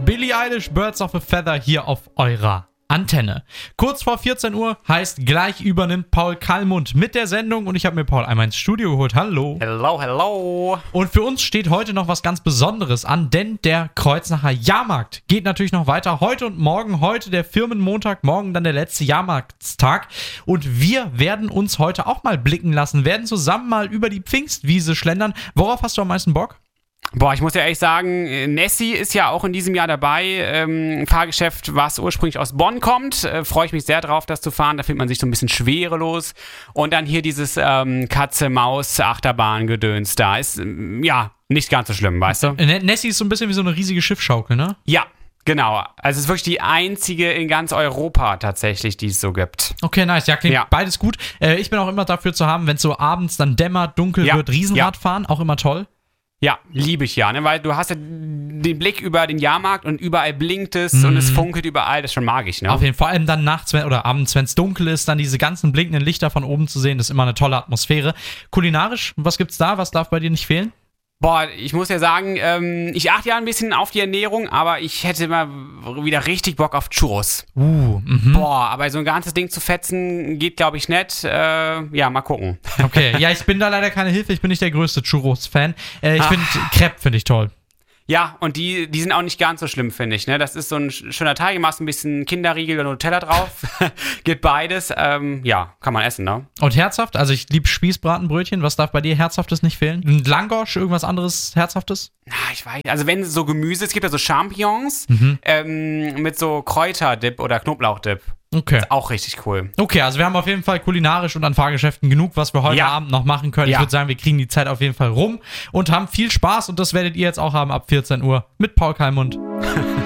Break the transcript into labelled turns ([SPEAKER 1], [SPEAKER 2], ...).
[SPEAKER 1] Billie Eilish, Birds of a Feather hier auf eurer Antenne. Kurz vor 14 Uhr heißt, gleich übernimmt Paul Kallmund mit der Sendung und ich habe mir Paul einmal ins Studio geholt. Hallo.
[SPEAKER 2] Hello, hello.
[SPEAKER 1] Und für uns steht heute noch was ganz Besonderes an, denn der Kreuznacher Jahrmarkt geht natürlich noch weiter. Heute und morgen, heute der Firmenmontag, morgen dann der letzte Jahrmarktstag. Und wir werden uns heute auch mal blicken lassen, werden zusammen mal über die Pfingstwiese schlendern. Worauf hast du am meisten Bock?
[SPEAKER 2] Boah, ich muss ja ehrlich sagen, Nessie ist ja auch in diesem Jahr dabei. Fahrgeschäft, was ursprünglich aus Bonn kommt. Freue ich mich sehr drauf, das zu fahren. Da fühlt man sich so ein bisschen schwerelos. Und dann hier dieses Katze-Maus-Achterbahn-Gedöns da. Ist, nicht ganz so schlimm, weißt du?
[SPEAKER 1] Nessie ist so ein bisschen wie so eine riesige Schiffschaukel, ne?
[SPEAKER 2] Ja. Genau, also es ist wirklich die einzige in ganz Europa tatsächlich, die es so gibt.
[SPEAKER 1] Okay, nice, ja, klingt beides gut. Ich bin auch immer dafür zu haben, wenn es so abends dann dämmert, dunkel wird, Riesenrad fahren, auch immer toll.
[SPEAKER 2] Ja, liebe ich ja, ne? Weil du hast ja den Blick über den Jahrmarkt und überall blinkt es und es funkelt überall, das ist schon magisch, ne?
[SPEAKER 1] Auf jeden Fall, vor allem dann nachts oder abends, wenn es dunkel ist, dann diese ganzen blinkenden Lichter von oben zu sehen, das ist immer eine tolle Atmosphäre. Kulinarisch, was gibt's da? Was darf bei dir nicht fehlen?
[SPEAKER 2] Boah, ich muss ja sagen, ich achte ja ein bisschen auf die Ernährung, aber ich hätte mal wieder richtig Bock auf Churros. Boah, aber so ein ganzes Ding zu fetzen geht, glaube ich, nicht. Mal gucken.
[SPEAKER 1] Okay, ja, ich bin da leider keine Hilfe, ich bin nicht der größte Churros-Fan. Ich finde Crepe finde ich toll.
[SPEAKER 2] Ja, und die sind auch nicht ganz so schlimm, finde ich. Ne? Das ist so ein schöner Teig, machst ein bisschen Kinderriegel oder Nutella drauf. Geht beides. Kann man essen, ne?
[SPEAKER 1] Und herzhaft? Also ich liebe Spießbratenbrötchen. Was darf bei dir Herzhaftes nicht fehlen? Ein Langosch, irgendwas anderes Herzhaftes?
[SPEAKER 2] Ich weiß. Also wenn so Gemüse, es gibt ja so Champignons mit so Kräuterdip oder Knoblauchdip.
[SPEAKER 1] Okay.
[SPEAKER 2] Ist auch richtig cool.
[SPEAKER 1] Okay, also wir haben auf jeden Fall kulinarisch und an Fahrgeschäften genug, was wir heute Abend noch machen können. Ich würde sagen, wir kriegen die Zeit auf jeden Fall rum und haben viel Spaß und das werdet ihr jetzt auch haben ab 14 Uhr mit Paul Kallmund.